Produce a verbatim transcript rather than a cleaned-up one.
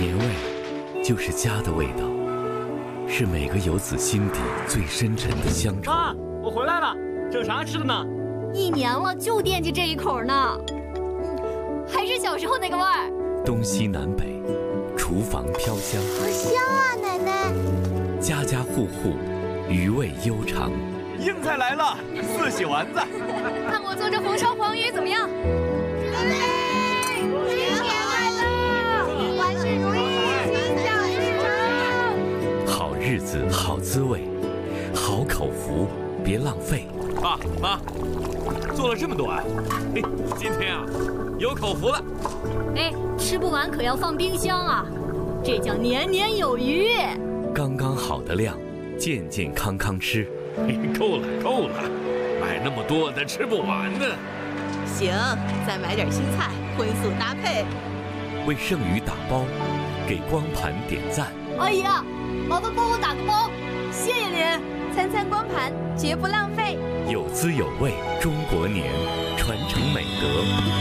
年味就是家的味道，是每个游子心底最深沉的乡愁。 妈，我回来了，这有啥吃的呢？ 一年了就惦记这一口呢，嗯，还是小时候那个味儿。 东西南北，厨房飘香， 好香啊，奶奶！ 家家户户余味悠长。 硬菜来了，四喜丸子。 看我做这红烧黄鱼怎么样？ 准备，新年快乐，万事如意，心想事成。 好日子好滋味，好口福别浪费。 爸妈，做了这么多啊，嘿，今天啊有口福了。 哎，吃不完可要放冰箱啊，这叫年年有余。 刚刚好的量，健健康康吃。 够了够了，买那么多咱吃不完呢。 行，再买点新菜，荤素搭配。 为剩余打包，给光盘点赞。 阿姨啊，麻烦帮我打个包，谢谢您。 餐餐光盘，绝不浪费。 有滋有味，中国年，传承美德。